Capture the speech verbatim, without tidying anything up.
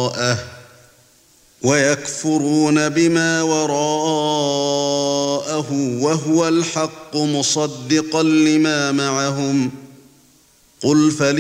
وراءه ويكفرون بما وراءه وهو الحق مصدقا لما معهم قل فلم